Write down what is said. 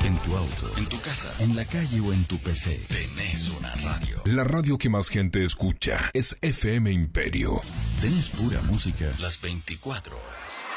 En tu auto, en tu casa, en la calle o en tu PC, tenés una radio. La radio que más gente escucha es FM Imperio. Tenés pura música las 24 horas.